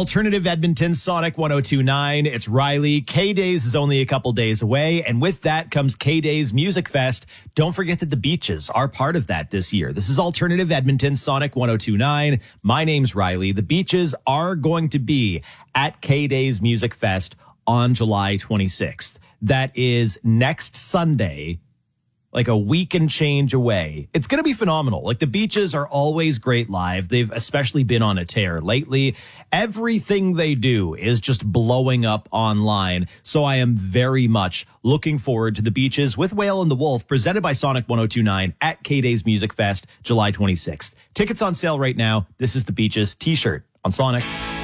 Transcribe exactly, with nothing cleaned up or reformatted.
Alternative Edmonton, Sonic one oh two point nine. It's Riley. K-Days is only a couple days away, and with that comes K-Days Music Fest. Don't forget that the beaches are part of that this year. This is Alternative Edmonton, Sonic one oh two point nine. My name's Riley. The beaches are going to be at K-Days Music Fest on July twenty-sixth. That is next Sunday, like a week and change away. It's going to be phenomenal. Like, the beaches are always great live. They've especially been on a tear lately. Everything they do is just blowing up online. So I am very much looking forward to the beaches with Whale and the Wolf, presented by Sonic one oh two point nine at K-Days Music Fest, July twenty-sixth. Tickets on sale right now. This is the Beaches t-shirt on Sonic.